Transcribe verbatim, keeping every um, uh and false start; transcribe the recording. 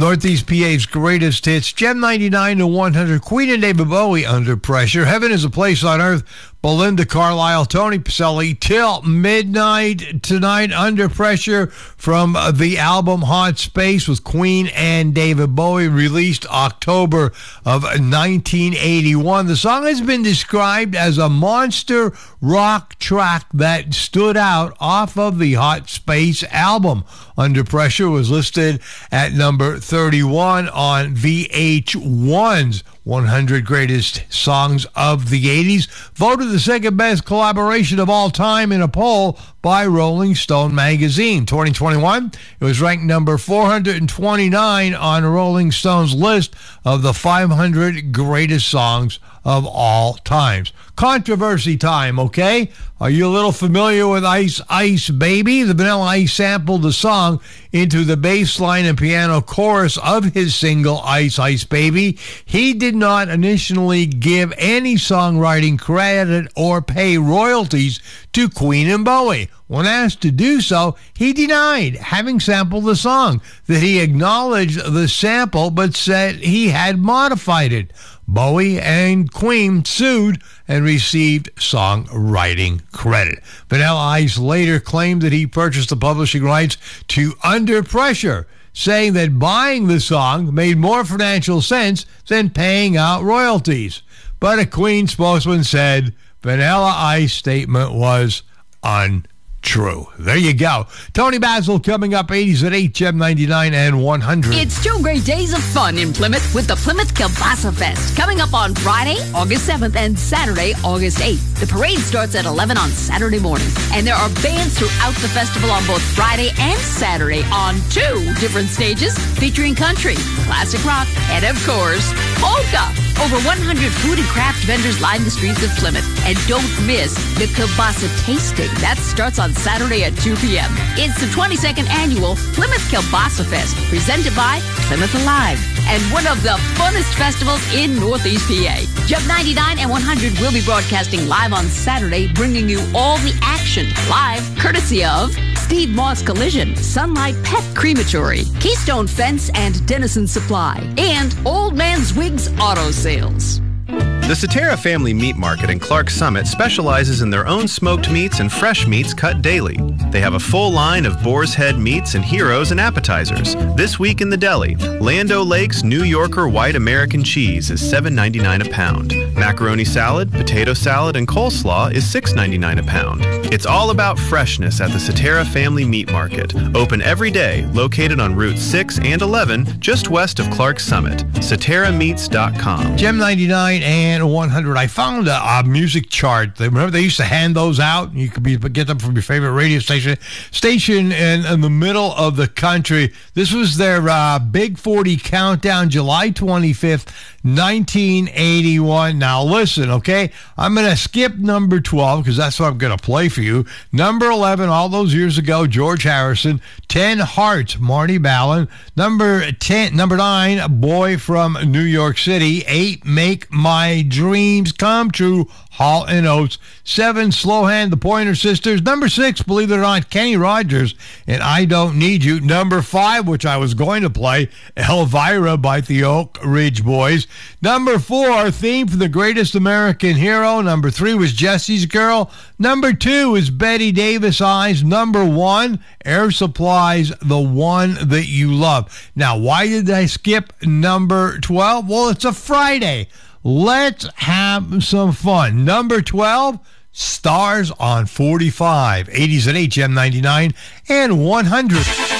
Northeast P A's greatest hits, Gem ninety-nine to one hundred, Queen and David Bowie, Under Pressure. Heaven is a Place on Earth, Belinda Carlisle, Tony Pacelli, Till Midnight tonight, Under Pressure from the album Hot Space with Queen and David Bowie, released October of nineteen eighty-one. The song has been described as a monster rock track that stood out off of the Hot Space album. Under Pressure was listed at number thirty-one on V H one's one hundred Greatest Songs of the eighties, voted the second best collaboration of all time in a poll by Rolling Stone magazine. twenty twenty-one, it was ranked number four hundred twenty-nine on Rolling Stone's list of the five hundred greatest songs of all times. Controversy time, okay? Are you a little familiar with Ice Ice Baby? The Vanilla Ice sampled the song into the bass line and piano chorus of his single Ice Ice Baby. He did not initially give any songwriting credit or pay royalties to Queen and Bowie. When asked to do so, he denied having sampled the song, that he acknowledged the sample but said he had modified it. Bowie and Queen sued and received songwriting credit. Vanilla Ice later claimed that he purchased the publishing rights to Under Pressure, saying that buying the song made more financial sense than paying out royalties. But a Queen spokesman said Vanilla Ice's statement was untrue. True. There you go. Tony Basil coming up, eighties at eight, Gem ninety-nine and one hundred. It's two great days of fun in Plymouth with the Plymouth Kielbasa Fest. Coming up on Friday, August seventh, and Saturday, August eighth. The parade starts at eleven on Saturday morning. And there are bands throughout the festival on both Friday and Saturday on two different stages featuring country, classic rock, and of course, polka. Over one hundred food and craft vendors line the streets of Plymouth. And don't miss the Kielbasa Tasting. That starts on Saturday at two p.m. It's the twenty-second annual Plymouth Kielbasa Fest, presented by Plymouth Alive, and one of the funnest festivals in Northeast P A. Gem ninety-nine and one hundred will be broadcasting live on Saturday, bringing you all the action live, courtesy of Steve Moss Collision, Sunlight Pet Crematory, Keystone Fence and Dennison Supply, and Old Man's Wigs Auto Sales. The Cetera Family Meat Market in Clark Summit specializes in their own smoked meats and fresh meats cut daily. They have a full line of boar's head meats and heroes and appetizers. This week in the deli, Lando Lake's New Yorker White American Cheese is seven ninety-nine a pound. Macaroni salad, potato salad, and coleslaw is six ninety-nine a pound. It's all about freshness at the Cetera Family Meat Market. Open every day, located on Route six and eleven, just west of Clark Summit. Cetera Meats dot com. Gem ninety-nine and one hundred. I found a, a music chart. They, remember they used to hand those out? You could be, get them from your favorite radio station. Station in, in the middle of the country. This was their uh, Big forty Countdown, July twenty-fifth, nineteen eighty-one. Now listen, okay? I'm going to skip number twelve because that's what I'm going to play for you. Number eleven, all those years ago, George Harrison. ten Hearts, Marty Balin. Number ten, number nine, Boy from New York City. eight, Make My Dreams Come True, Hall and Oates. seven, Slow Hand, the Pointer Sisters. Number six, believe it or not, Kenny Rogers and I Don't Need You. Number five, which I was going to play, Elvira by the Oak Ridge Boys. Number four, theme for the Greatest American Hero. Number three was Jesse's Girl. Number two is Betty Davis Eyes. Number one, Air Supply's The One That You Love. Now, why did I skip number twelve? Well, it's a Friday. Let's have some fun. Number twelve, Stars on forty-five. eighties at eight, Gem ninety-nine and one hundred.